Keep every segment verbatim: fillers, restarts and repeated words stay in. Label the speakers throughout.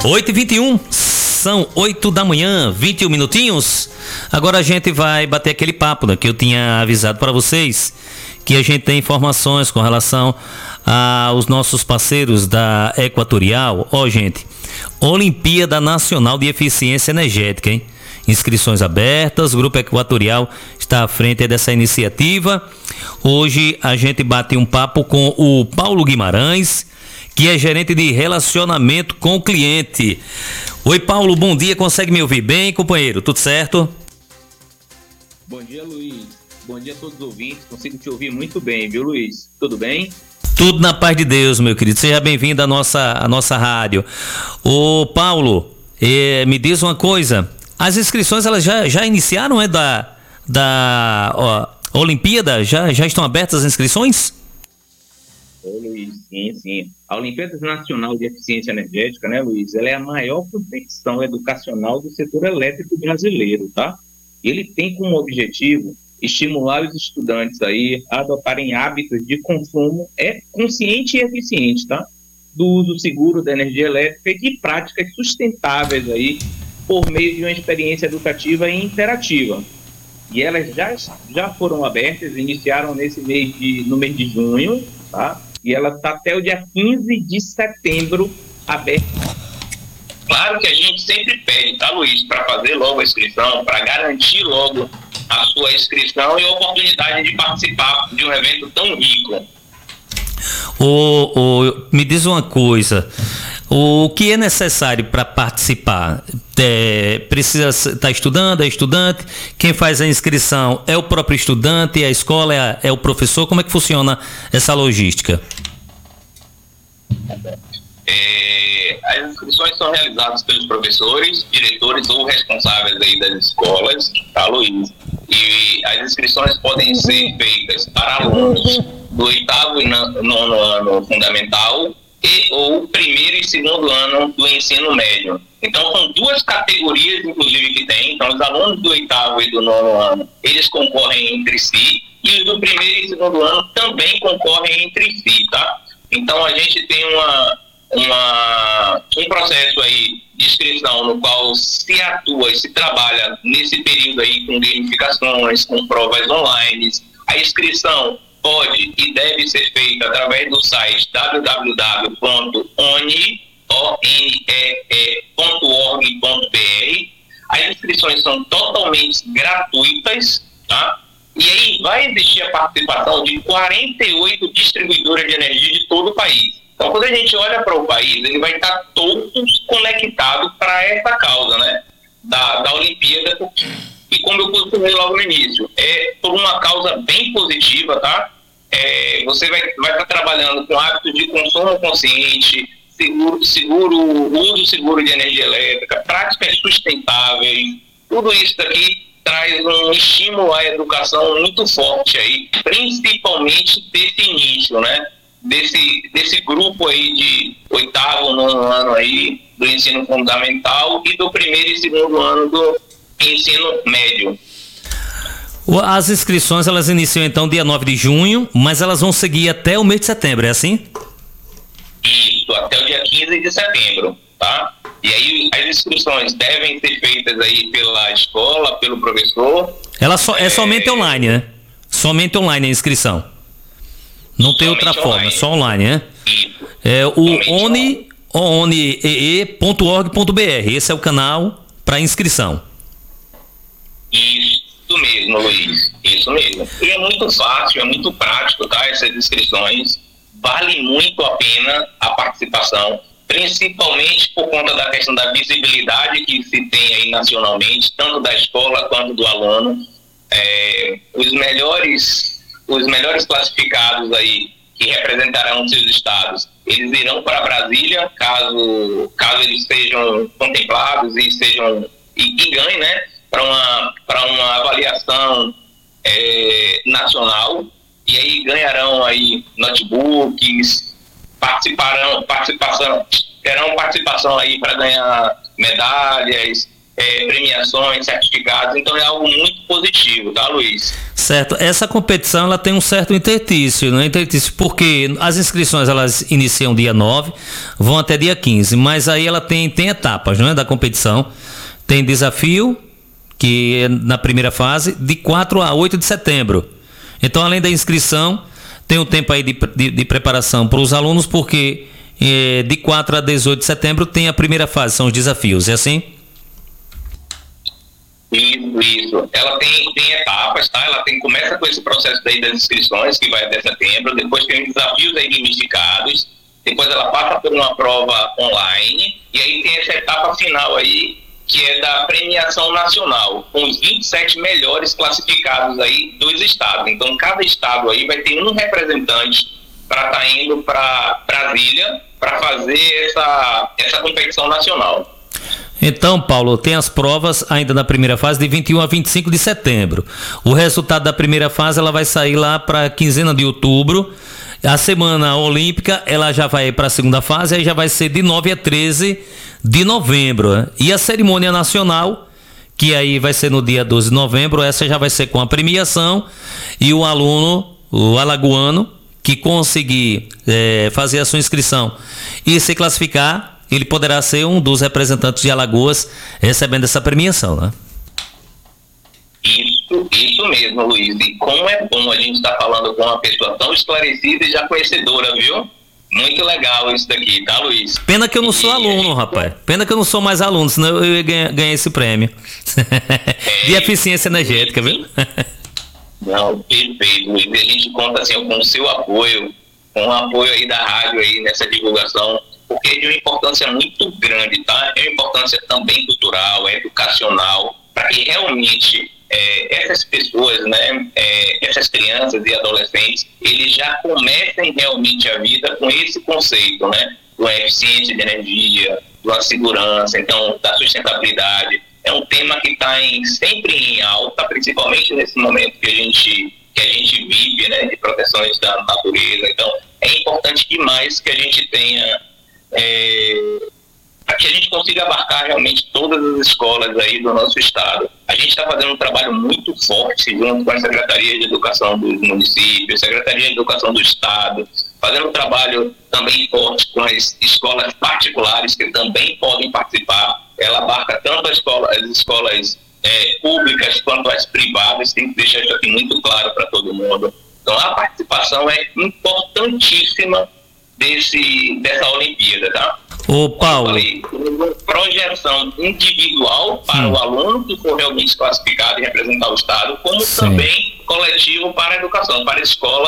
Speaker 1: oito e vinte e um, são oito da manhã, vinte e um minutinhos. Agora a gente vai bater aquele papo, né, que eu tinha avisado para vocês, que a gente tem informações com relação aos nossos parceiros da Equatorial. Ó, gente, Olimpíada Nacional de Eficiência Energética, hein? Inscrições abertas, o Grupo Equatorial está à frente dessa iniciativa. Hoje a gente bate um papo com o Paulo Guimarães, que é gerente de relacionamento com o cliente. Oi, Paulo, bom dia, consegue me ouvir bem, companheiro? Tudo certo?
Speaker 2: Bom dia, Luiz. Bom dia a todos os ouvintes, consigo te ouvir muito bem, viu, Luiz? Tudo bem?
Speaker 1: Tudo na paz de Deus, meu querido. Seja bem-vindo à nossa, à nossa rádio. Ô, Paulo, eh, me diz uma coisa, as inscrições elas já, já iniciaram, é, da, da ó, Olimpíada? Já, já estão abertas as inscrições?
Speaker 2: Ô, Luiz, sim, sim. A Olimpíada Nacional de Eficiência Energética, né, Luiz, ela é a maior competição educacional do setor elétrico brasileiro, tá? Ele tem como objetivo estimular os estudantes aí a adotarem hábitos de consumo é consciente e eficiente, tá? Do uso seguro da energia elétrica e de práticas sustentáveis aí por meio de uma experiência educativa e interativa. E elas já, já foram abertas, iniciaram nesse mês de, no mês de junho, tá? E ela está até o dia quinze de setembro aberta. Claro que a gente sempre pede, tá, Luiz, para fazer logo a inscrição, para garantir logo a sua inscrição e a oportunidade de participar de um evento tão rico.
Speaker 1: O, o, me diz uma coisa, o que é necessário para participar? É, precisa estar estudando, é estudante? Quem faz a inscrição é o próprio estudante, a escola é, é o professor? Como é que funciona essa logística?
Speaker 2: É, as inscrições são realizadas pelos professores, diretores ou responsáveis aí das escolas, tá, Luiz? E as inscrições podem ser feitas para alunos do oitavo e nono ano fundamental e ou primeiro e segundo ano do ensino médio. Então são duas categorias, inclusive, que tem. Então os alunos do oitavo e do nono ano, eles concorrem entre si, e os do primeiro e segundo ano também concorrem entre si, tá? Então a gente tem uma, uma, um processo aí de inscrição no qual se atua e se trabalha nesse período aí com gamificações, com provas online. A inscrição pode e deve ser feita através do site w w w ponto one ponto org ponto b r. As inscrições são totalmente gratuitas, tá? E aí vai existir a participação de quarenta e oito distribuidoras de energia de todo o país. Então, quando a gente olha para o país, ele vai estar todo conectado para essa causa, né? Da, da Olimpíada. E como eu falei logo no início, é por uma causa bem positiva, tá? É, você vai, vai estar trabalhando com hábitos de consumo consciente, seguro, seguro, uso seguro de energia elétrica, práticas sustentáveis. Tudo isso aqui traz um estímulo à educação muito forte aí, principalmente desse início, né? Desse, desse grupo aí de oitavo, nono ano aí do ensino fundamental e do primeiro e segundo ano do ensino médio.
Speaker 1: As inscrições elas iniciam então dia nove de junho, mas elas vão seguir até o mês de setembro, é assim?
Speaker 2: Isso, até o dia quinze de setembro, tá? E aí as inscrições devem ser feitas aí pela escola, pelo professor.
Speaker 1: Ela só, é, é somente online, né? Somente online a inscrição. Não tem outra online. Forma, só online, né?
Speaker 2: Isso.
Speaker 1: É o oni ponto org ponto b r, esse é o canal para inscrição.
Speaker 2: Isso mesmo, Luiz, isso mesmo. E é muito fácil, é muito prático, tá? Essas inscrições, vale muito a pena a participação, principalmente por conta da questão da visibilidade que se tem aí nacionalmente, tanto da escola quanto do aluno. É, os melhores, os melhores classificados aí que representarão seus estados, eles irão para Brasília, caso, caso eles sejam contemplados e sejam e, e ganhem, né? Para uma, para uma avaliação é, nacional, e aí ganharão aí notebooks, participarão, participação, terão participação aí para ganhar medalhas, é, premiações, certificados, então é algo muito positivo, tá, Luiz?
Speaker 1: Certo, essa competição ela tem um certo intertício, né? Intertício porque as inscrições elas iniciam dia nove, vão até dia quinze, mas aí ela tem, tem etapas, né, da competição. Tem desafio, que é na primeira fase, de quatro a oito de setembro. Então, além da inscrição, tem um tempo aí de, de, de preparação para os alunos, porque é, de quatro a dezoito de setembro tem a primeira fase, são os desafios, é assim?
Speaker 2: Isso, isso. Ela tem, tem etapas, tá? Ela tem, começa com esse processo daí das inscrições, que vai até setembro, depois tem os desafios aí gamificados, depois ela passa por uma prova online, e aí tem essa etapa final aí, que é da premiação nacional, com os vinte e sete melhores classificados aí dos estados. Então, cada estado aí vai ter um representante para estar tá indo para Brasília para fazer essa, essa competição nacional.
Speaker 1: Então, Paulo, tem as provas ainda na primeira fase de vinte e um a vinte e cinco de setembro. O resultado da primeira fase ela vai sair lá para a quinzena de outubro. A semana olímpica ela já vai para a segunda fase, aí já vai ser de nove a treze de novembro. Né? E a cerimônia nacional, que aí vai ser no dia doze de novembro, essa já vai ser com a premiação, e o aluno, o alagoano, que conseguir é, fazer a sua inscrição e se classificar, ele poderá ser um dos representantes de Alagoas recebendo essa premiação, né?
Speaker 2: Isso, isso mesmo, Luiz. E como é bom a gente estar falando com uma pessoa tão esclarecida e já conhecedora, viu? Muito legal isso daqui, tá, Luiz?
Speaker 1: Pena que eu não sou e... aluno, rapaz. Pena que eu não sou mais aluno, senão eu ia ganhar, ganhar esse prêmio. É, de eficiência energética, viu?
Speaker 2: Não, perfeito, Luiz. E a gente conta assim, com o seu apoio, com o apoio aí da rádio aí nessa divulgação, porque é de uma importância muito grande, tá? É uma importância também cultural, educacional, para que realmente é, essas pessoas, né, é, essas crianças e adolescentes, eles já comecem realmente a vida com esse conceito, né? Da eficiência de energia, da segurança, então, da sustentabilidade. É um tema que está sempre em alta, principalmente nesse momento que a gente, que a gente vive, né, de proteções da natureza. Então, é importante demais que a gente tenha É, para que a gente consiga abarcar realmente todas as escolas aí do nosso estado. A gente está fazendo um trabalho muito forte junto com a Secretaria de Educação dos municípios, Secretaria de Educação do estado, fazendo um trabalho também forte com as escolas particulares que também podem participar. Ela abarca tanto as escolas, as escolas é, públicas quanto as privadas, tem que deixar isso aqui muito claro para todo mundo. Então a participação é importantíssima Desse, dessa Olimpíada, tá?
Speaker 1: Ô, Paulo.
Speaker 2: Falei, projeção individual para Sim. o aluno que for realmente classificado e representar o Estado, como Sim. também coletivo para a educação, para a escola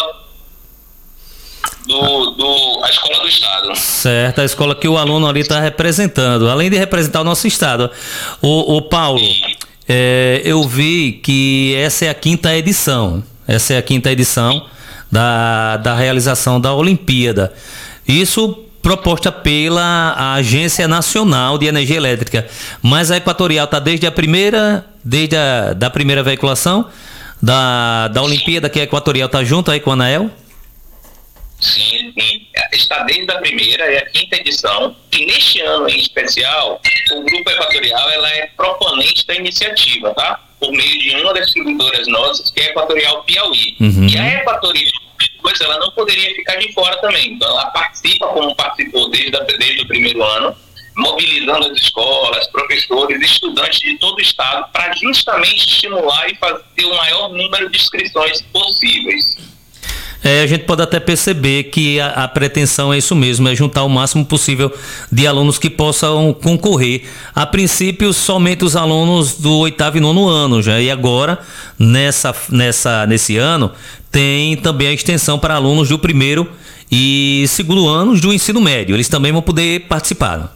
Speaker 2: do, do, a escola do Estado.
Speaker 1: Certo, a escola que o aluno ali está representando, além de representar o nosso Estado. Ô, ô Paulo, é, eu vi que essa é a quinta edição, essa é a quinta edição Da, da realização da Olimpíada. Isso proposta pela Agência Nacional de Energia Elétrica. Mas a Equatorial está desde a primeira, desde a da primeira veiculação da, da Olimpíada, que a Equatorial está junto aí com a ANAEL?
Speaker 2: Sim, sim, está desde a primeira, é a quinta edição, e neste ano em especial, o Grupo Equatorial ela é proponente da iniciativa, tá? Por meio de uma das distribuidoras nossas, que é a Equatorial Piauí. Uhum. E a Equatorial, ela não poderia ficar de fora também. Então, ela participa como participou desde, a, desde o primeiro ano, mobilizando as escolas, professores, estudantes de todo o estado, para justamente estimular e fazer o maior número de inscrições possíveis.
Speaker 1: É, a gente pode até perceber que a, a pretensão é isso mesmo, é juntar o máximo possível de alunos que possam concorrer. A princípio, somente os alunos do oitavo e nono ano já, e agora, nessa, nessa, nesse ano, tem também a extensão para alunos do primeiro e segundo anos do ensino médio. Eles também vão poder participar.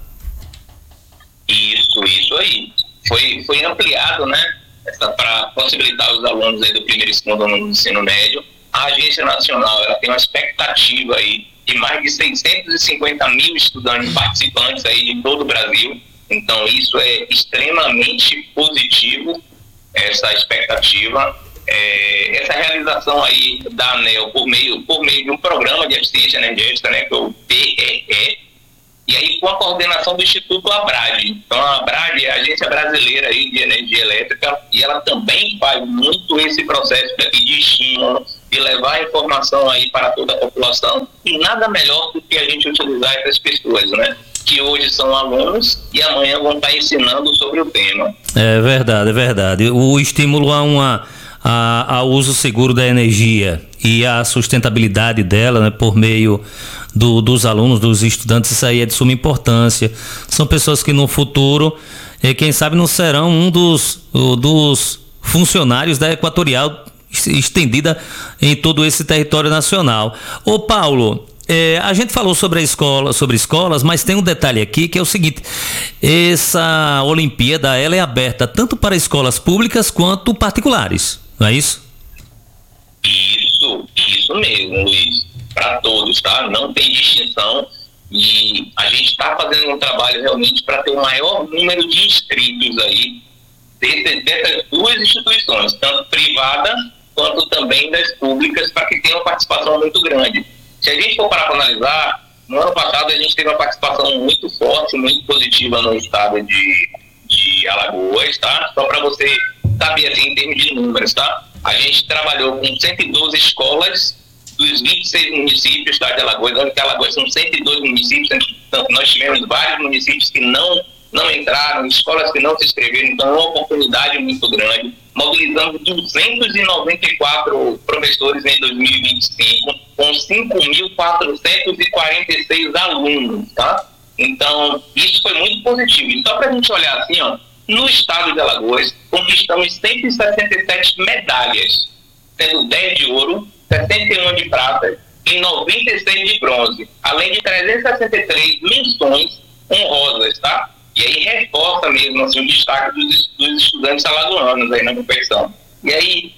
Speaker 2: Isso, isso aí. Foi, foi ampliado, né, para possibilitar os alunos aí do primeiro e segundo ano do ensino médio. A Agência Nacional ela tem uma expectativa aí de mais de seiscentos e cinquenta mil estudantes participantes aí de todo o Brasil. Então isso é extremamente positivo, essa expectativa. É, essa realização aí da ANEEL por meio, por meio de um programa de eficiência energética, né, que é o P E E, e aí com a coordenação do Instituto ABRAD. Então a ABRAD é a Agência Brasileira aí de Energia Elétrica, e ela também faz muito esse processo de estímulo, de levar a informação aí para toda a população, e nada melhor do que a gente utilizar essas pessoas, né? Que hoje são alunos e amanhã vão estar ensinando sobre o tema.
Speaker 1: É verdade, é verdade. O estímulo a uma, a, ao uso seguro da energia e a sustentabilidade dela, né, por meio do, dos alunos, dos estudantes, isso aí é de suma importância. São pessoas que no futuro, eh, quem sabe, não serão um dos, o, dos funcionários da Equatorial estendida em todo esse território nacional. Ô Paulo, é, a gente falou sobre a escola, sobre escolas, mas tem um detalhe aqui que é o seguinte: essa Olimpíada ela é aberta tanto para escolas públicas quanto particulares, não é isso?
Speaker 2: Isso, isso mesmo, Luiz. Para todos, tá? Não tem distinção, e a gente está fazendo um trabalho realmente para ter o maior número de inscritos aí dessas, dessas duas instituições, tanto privada quanto também das públicas, para que tenha uma participação muito grande. Se a gente for parar para analisar, no ano passado a gente teve uma participação muito forte, muito positiva no estado de, de Alagoas, tá? Só para você saber, assim, em termos de números, tá? A gente trabalhou com cento e doze escolas dos vinte e seis municípios do estado de Alagoas, onde que Alagoas são cento e doze municípios, então nós tivemos vários municípios que não, não entraram, escolas que não se inscreveram, então é uma oportunidade muito grande. Mobilizamos duzentos e noventa e quatro professores em dois mil e vinte e cinco, com cinco mil quatrocentos e quarenta e seis alunos, tá? Então, isso foi muito positivo. Então, para a gente olhar assim, ó, no estado de Alagoas, conquistamos cento e sessenta e sete medalhas, sendo dez de ouro, sessenta e uma de prata e noventa e seis de bronze, além de trezentas e sessenta e três menções honrosas, tá? E aí reforça mesmo assim, o destaque dos, dos estudantes alagoanos aí na competição. E aí,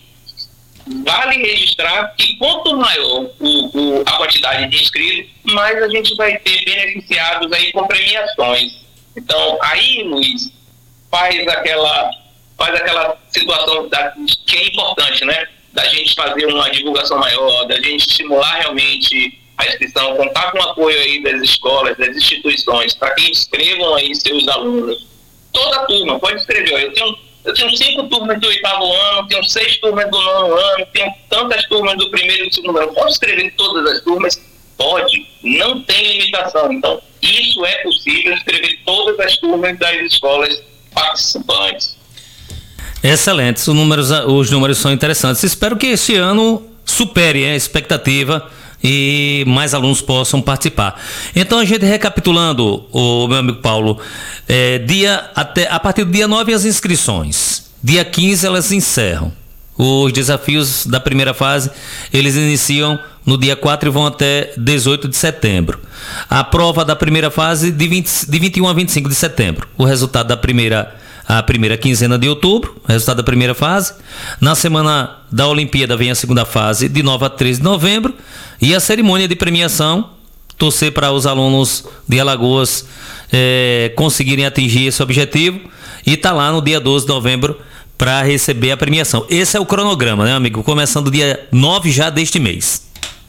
Speaker 2: vale registrar que quanto maior o, o, a quantidade de inscritos, mais a gente vai ter beneficiados aí com premiações. Então, aí, Luiz, faz aquela, faz aquela situação da, que é importante, né? Da gente fazer uma divulgação maior, da gente estimular realmente a inscrição, contar com o apoio aí das escolas, das instituições, para que inscrevam aí seus alunos. Toda a turma, pode inscrever. Eu tenho, eu tenho cinco turmas do oitavo ano, tenho seis turmas do nono ano, tenho tantas turmas do primeiro e do segundo ano. Pode inscrever todas as turmas? Pode. Não tem limitação. Então, isso é possível, inscrever todas as turmas das escolas participantes.
Speaker 1: Excelente, os números, os números são interessantes. Espero que esse ano supere a expectativa e mais alunos possam participar. Então, a gente recapitulando, o meu amigo Paulo, é, dia até, a partir do dia nove as inscrições, dia quinze elas encerram. Os desafios da primeira fase, eles iniciam no dia quatro e vão até dezoito de setembro. A prova da primeira fase de, vinte, de vinte e um a vinte e cinco de setembro. O resultado da primeira a primeira quinzena de outubro, resultado da primeira fase. Na semana da Olimpíada vem a segunda fase, de nove a treze de novembro. E a cerimônia de premiação, torcer para os alunos de Alagoas é, conseguirem atingir esse objetivo. E tá lá no dia doze de novembro para receber a premiação. Esse é o cronograma, né, amigo? Começando dia nove já deste mês.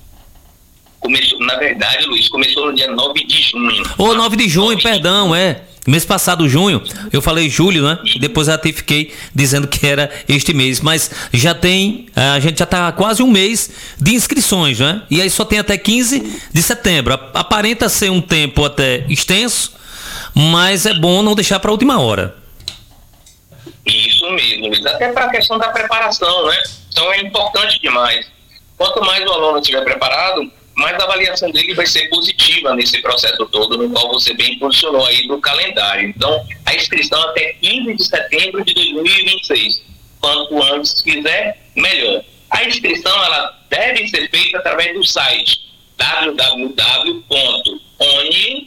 Speaker 2: Começou, na verdade, Luiz, começou no dia nove de junho.
Speaker 1: Ô, nove de junho, perdão, é. Mês passado, junho, eu falei julho, né? E depois ratifiquei dizendo que era este mês. Mas já tem, a gente já está quase um mês de inscrições, né? E aí só tem até quinze de setembro. Aparenta ser um tempo até extenso, mas é bom não deixar para a última hora.
Speaker 2: Isso mesmo, Luiz. Até para a questão da preparação, né? Então é importante demais. Quanto mais o aluno estiver preparado, mais a avaliação dele vai ser positiva nesse processo todo, no qual você bem posicionou aí do calendário. Então, a inscrição até quinze de setembro de dois mil e vinte e seis. Quanto antes quiser, melhor. A inscrição, ela deve ser feita através do site w w w ponto one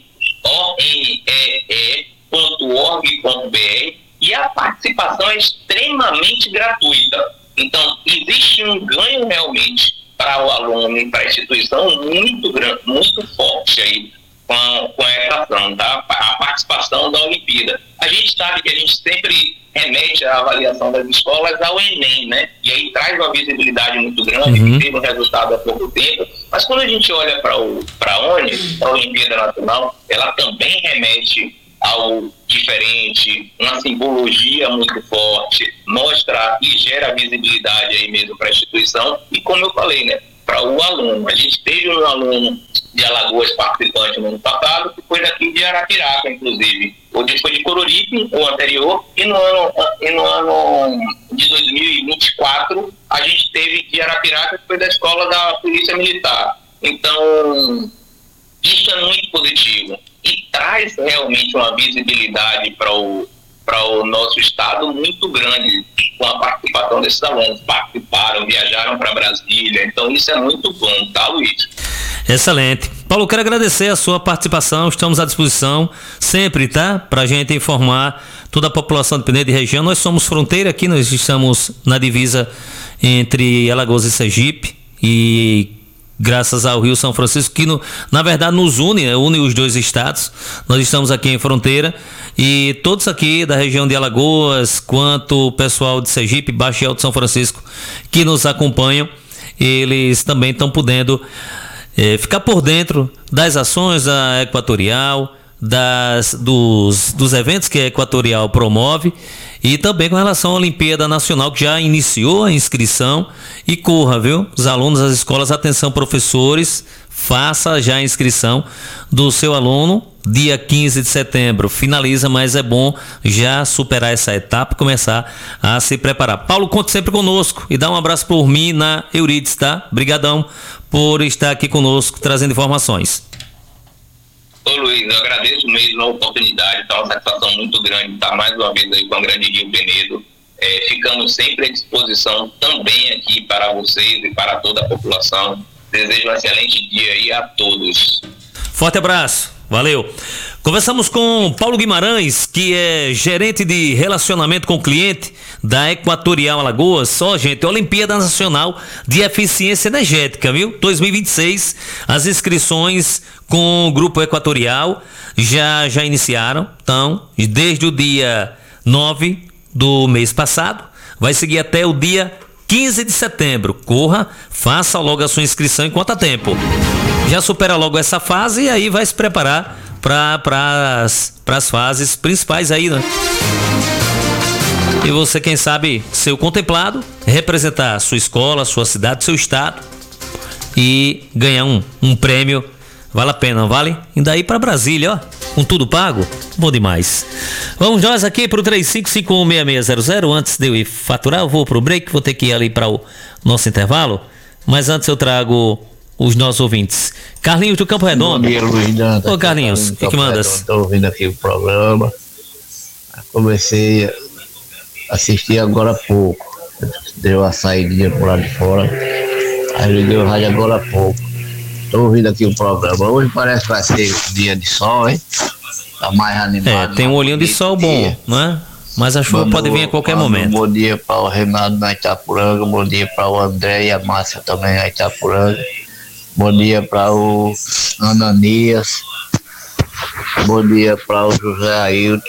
Speaker 2: ponto org ponto b r e a participação é extremamente gratuita. Então, existe um ganho realmente para o aluno e para a instituição muito grande, muito forte aí com, com essa ação, tá? A participação da Olimpíada. A gente sabe que a gente sempre remete a avaliação das escolas ao Enem, né? E aí traz uma visibilidade muito grande, uhum. que teve um resultado há pouco tempo, Mas quando a gente olha para a ONU, a Olimpíada Nacional, ela também remete ao diferente, uma simbologia muito forte, mostra e gera visibilidade aí mesmo para a instituição. E como eu falei, né, para o aluno, a gente teve um aluno de Alagoas participante no ano passado, que foi daqui de Arapiraca, inclusive. O foi de Coruripe, o anterior, e no ano, e no ano de dois mil e vinte e quatro, a gente teve de Arapiraca, que foi da escola da Polícia Militar. Então, isso é muito positivo e traz realmente uma visibilidade para o, para o nosso estado muito grande, com a participação desses alunos. Participaram, viajaram para Brasília, então isso é muito bom, tá, Luiz?
Speaker 1: Excelente. Paulo, quero agradecer a sua participação, estamos à disposição sempre, tá? Para a gente informar toda a população de Penedo e região. Nós somos fronteira aqui, nós estamos na divisa entre Alagoas e Sergipe e graças ao Rio São Francisco, que no, na verdade nos une, né? Une os dois estados. Nós estamos aqui em fronteira e todos aqui da região de Alagoas, quanto o pessoal de Sergipe, Baixo e Alto São Francisco, que nos acompanham, eles também estão podendo É, ficar por dentro das ações da Equatorial, das, dos, dos eventos que a Equatorial promove e também com relação à Olimpíada Nacional, que já iniciou a inscrição. E corra, viu? Os alunos das escolas, atenção professores, faça já a inscrição do seu aluno. Dia quinze de setembro finaliza, mas é bom já superar essa etapa e começar a se preparar. Paulo, conte sempre conosco e dá um abraço por mim na Euridice, tá? Obrigadão por estar aqui conosco, trazendo informações.
Speaker 2: Ô Luiz, eu agradeço mesmo a oportunidade, tá uma satisfação muito grande estar mais uma vez aí com a Grande Rio Penedo. É, ficamos sempre à disposição também aqui para vocês e para toda a população. Desejo um excelente dia aí a todos.
Speaker 1: Forte abraço. Valeu. Conversamos com Paulo Guimarães, que é gerente de relacionamento com o cliente da Equatorial Alagoas. Só, gente, Olimpíada Nacional de Eficiência Energética, viu? dois mil e vinte e seis, as inscrições com o Grupo Equatorial já, já iniciaram. Então, desde o dia nove do mês passado, vai seguir até o dia quinze de setembro. Corra, faça logo a sua inscrição enquanto há tempo. Já supera logo essa fase e aí vai se preparar para as fases principais aí, né? E você, quem sabe, ser o contemplado, representar a sua escola, a sua cidade, seu estado e ganhar um, um prêmio. Vale a pena, não vale? E daí para Brasília, ó, com tudo pago, bom demais. Vamos nós aqui pro três cinco cinco um seis seis zero zero. Antes de eu ir faturar, eu vou pro break, vou ter que ir ali para o nosso intervalo, mas antes eu trago os nossos ouvintes. Carlinhos do Campo Redondo.
Speaker 3: Bom dia, Luiz Danta.
Speaker 1: Ô Carlinhos, o que, que mandas?
Speaker 3: Estou ouvindo aqui o programa. Comecei a assistir agora há pouco. Deu a saída por lá de fora. Aí liguei o rádio agora há pouco. Estou ouvindo aqui o programa. Hoje parece que vai ser dia de sol, hein? Tá mais animado.
Speaker 1: É, tem um olhinho de sol bom, né? Mas a chuva pode vir a qualquer momento.
Speaker 3: Bom dia para o Renato na Itapuranga. Bom dia para o André e a Márcia também na Itapuranga. Bom dia para o Ananias. Bom dia para o José Ailton.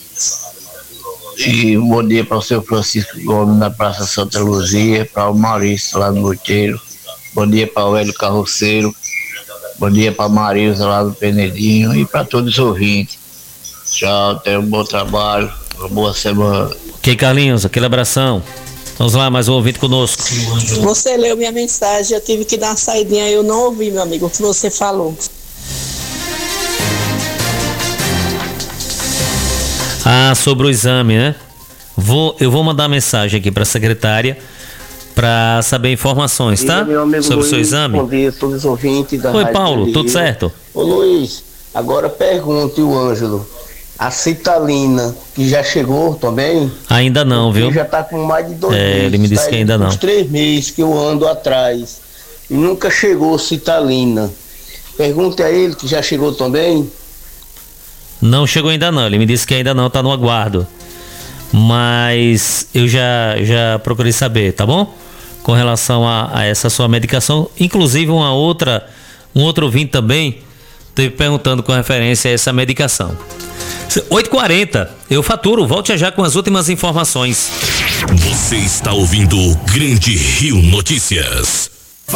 Speaker 3: E bom dia para o seu Francisco Gomes na Praça Santa Luzia. Para o Maurício lá no Boteiro. Bom dia para o Hélio Carroceiro. Bom dia para a Marisa lá no Penedinho. E para todos os ouvintes. Tchau, tenha um bom trabalho. Uma boa semana.
Speaker 1: Ok, Carlinhos, aquele abração. Vamos lá, mais um ouvinte conosco.
Speaker 4: Você leu minha mensagem, eu tive que dar uma saidinha, eu não ouvi, meu amigo, o que você falou.
Speaker 1: Ah, sobre o exame, né? Vou, eu vou mandar uma mensagem aqui para a secretária para saber informações, tá?
Speaker 3: Meu amigo
Speaker 1: sobre
Speaker 3: Luiz,
Speaker 1: o seu exame.
Speaker 3: Bom dia a todos os ouvintes da
Speaker 1: Oi,
Speaker 3: Rádio
Speaker 1: Paulo,
Speaker 3: Rio.
Speaker 1: tudo certo?
Speaker 3: Ô Luiz, agora pergunte o Ângelo. A Citalina, que já chegou também?
Speaker 1: Ainda não, viu?
Speaker 3: Ele já tá com mais de dois
Speaker 1: é,
Speaker 3: meses.
Speaker 1: Ele me disse
Speaker 3: tá
Speaker 1: que ainda não.
Speaker 3: Uns três meses que eu ando atrás. E nunca chegou Citalina. Pergunte a ele que já chegou também.
Speaker 1: Não chegou ainda não, ele me disse que ainda não, tá no aguardo. Mas eu já, já procurei saber, tá bom? Com relação a, a essa sua medicação. Inclusive uma outra, um outro ouvinte também esteve perguntando com referência a essa medicação. oito e quarenta, eu faturo, volte já com as últimas informações.
Speaker 5: Você está ouvindo o Grande Rio Notícias.